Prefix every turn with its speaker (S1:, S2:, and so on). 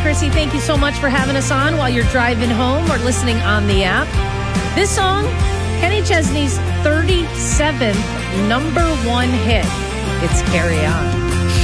S1: Chrissy, thank you so much for having us on while you're driving home or listening on the app. This song, Kenny Chesney's 37th number one hit. It's Carry On.